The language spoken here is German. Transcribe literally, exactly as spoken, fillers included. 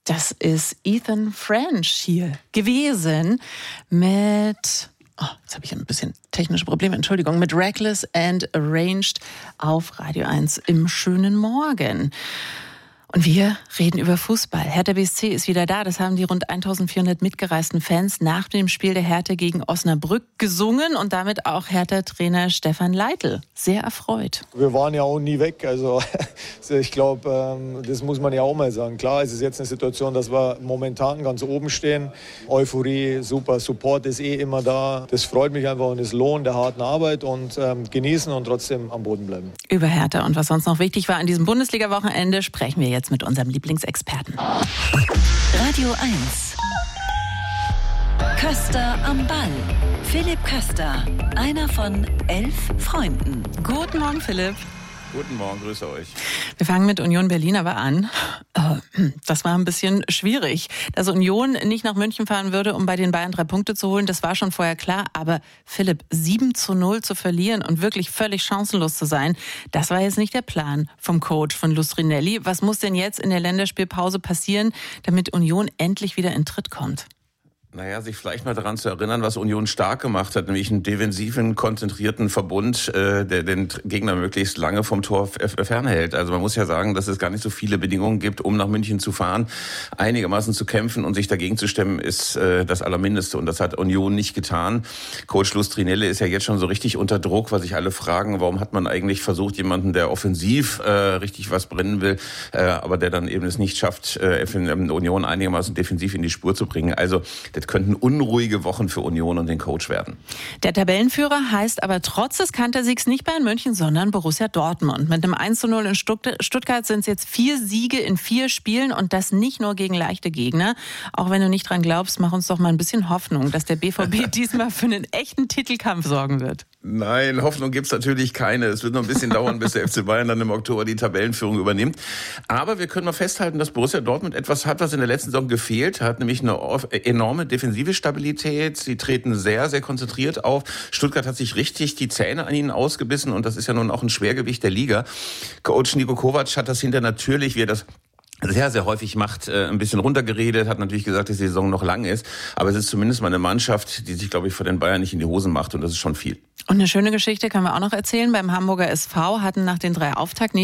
Das ist Ethan French hier gewesen mit, oh, jetzt habe ich ein bisschen technische Probleme, Entschuldigung, mit Reckless and Arranged auf Radio eins im schönen Morgen. Und wir reden über Fußball. Hertha B S C ist wieder da. Das haben die rund eintausendvierhundert mitgereisten Fans nach dem Spiel der Hertha gegen Osnabrück gesungen und damit auch Hertha-Trainer Stefan Leitl sehr erfreut. Wir waren ja auch nie weg. Also ich glaube, das muss man ja auch mal sagen. Klar, es ist jetzt eine Situation, dass wir momentan ganz oben stehen. Euphorie, super, Support ist eh immer da. Das freut mich einfach und ist Lohn der harten Arbeit und ähm, genießen und trotzdem am Boden bleiben. Über Hertha und was sonst noch wichtig war an diesem Bundesliga-Wochenende sprechen wir jetzt mit unserem Lieblingsexperten. Radio eins. Köster am Ball. Philipp Köster, einer von elf Freunden. Guten Morgen, Philipp. Guten Morgen, grüße euch. Wir fangen mit Union Berlin aber an. Das war ein bisschen schwierig. Dass Union nicht nach München fahren würde, um bei den Bayern drei Punkte zu holen, das war schon vorher klar. Aber Philipp, sieben zu null zu verlieren und wirklich völlig chancenlos zu sein, das war jetzt nicht der Plan vom Coach von Lustrinelli. Was muss denn jetzt in der Länderspielpause passieren, damit Union endlich wieder in Tritt kommt? Naja, sich vielleicht mal daran zu erinnern, was Union stark gemacht hat, nämlich einen defensiven, konzentrierten Verbund, äh, der den Gegner möglichst lange vom Tor f- fernhält. Also man muss ja sagen, dass es gar nicht so viele Bedingungen gibt, um nach München zu fahren. Einigermaßen zu kämpfen und sich dagegen zu stemmen, ist äh, das Allermindeste. Und das hat Union nicht getan. Coach Lustrinelli ist ja jetzt schon so richtig unter Druck, weil sich alle fragen, warum hat man eigentlich versucht, jemanden, der offensiv äh, richtig was brennen will, äh, aber der dann eben es nicht schafft, äh, Union einigermaßen defensiv in die Spur zu bringen. Also das könnten unruhige Wochen für Union und den Coach werden. Der Tabellenführer heißt aber trotz des Kantersiegs nicht Bayern München, sondern Borussia Dortmund. Mit einem eins zu null in Stuttgart sind es jetzt vier Siege in vier Spielen und das nicht nur gegen leichte Gegner. Auch wenn du nicht dran glaubst, mach uns doch mal ein bisschen Hoffnung, dass der B V B diesmal für einen echten Titelkampf sorgen wird. Nein, Hoffnung gibt's natürlich keine. Es wird noch ein bisschen dauern, bis der F C Bayern dann im Oktober die Tabellenführung übernimmt. Aber wir können mal festhalten, dass Borussia Dortmund etwas hat, was in der letzten Saison gefehlt hat, nämlich eine enorme defensive Stabilität. Sie treten sehr, sehr konzentriert auf. Stuttgart hat sich richtig die Zähne an ihnen ausgebissen und das ist ja nun auch ein Schwergewicht der Liga. Coach Niko Kovac hat das hinter natürlich, wie er das sehr, sehr häufig macht, ein bisschen runtergeredet, hat natürlich gesagt, dass die Saison noch lang ist. Aber es ist zumindest mal eine Mannschaft, die sich, glaube ich, vor den Bayern nicht in die Hosen macht und das ist schon viel. Und eine schöne Geschichte können wir auch noch erzählen. Beim Hamburger S V hatten nach den drei Auftakt